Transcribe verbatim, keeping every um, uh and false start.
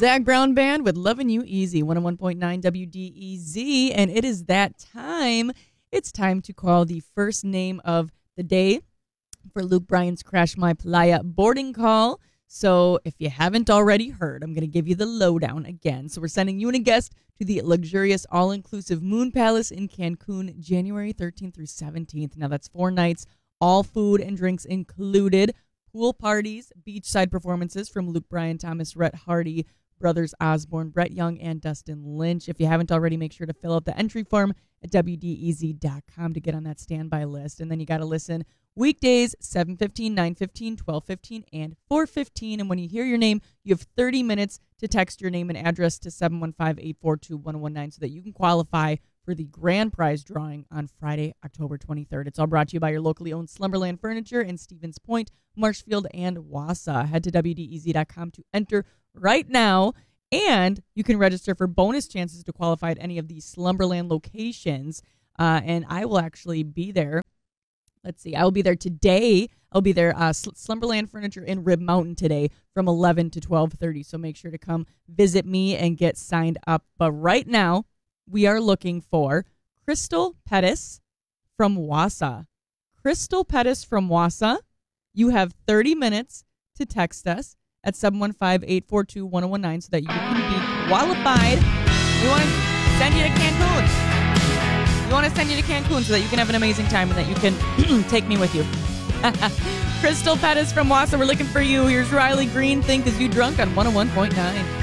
Zac Brown Band with Lovin' You Easy, one oh one point nine W D E Z, and it is that time. It's time to call the first name of the day for Luke Bryan's Crash My Playa boarding call. So if you haven't already heard, I'm going to give you the lowdown again. So we're sending you and a guest to the luxurious all-inclusive Moon Palace in Cancun, January thirteenth through seventeenth. Now that's four nights, all food and drinks included, pool parties, beachside performances from Luke Bryan, Thomas Rhett Hardy, Brothers Osborne, Brett Young, and Dustin Lynch. If you haven't already, make sure to fill out the entry form at W D E Z dot com to get on that standby list. And then you got to listen weekdays, seven fifteen, nine fifteen, twelve fifteen, and four fifteen. And when you hear your name, you have thirty minutes to text your name and address to seven one five, eight four two, one oh one nine so that you can qualify for the grand prize drawing on Friday, October twenty-third. It's all brought to you by your locally owned Slumberland Furniture in Stevens Point, Marshfield, and Wausau. Head to W D E Z dot com to enter right now, and you can register for bonus chances to qualify at any of these Slumberland locations, uh, and I will actually be there. Let's see, I will be there today. I'll be there, uh, Slumberland Furniture in Rib Mountain today from eleven to twelve thirty, so make sure to come visit me and get signed up. But right now, we are looking for Crystal Pettis from Wausau. Crystal Pettis from Wausau. You have thirty minutes to text us at seven one five, eight four two, one oh one nine so that you can be qualified. We want to send you to Cancun. We want to send you to Cancun so that you can have an amazing time and that you can take me with you. Crystal Pettis from Wausau, we're looking for you. Here's Riley Green, Think Is You Drunk on one oh one point nine.